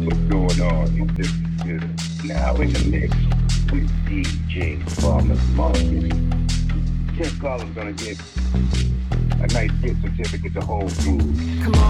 What's going on? This is now in the mix with DJ Farmer's Market. Tim Collins gonna get a nice gift certificate to Whole Foods. Come on.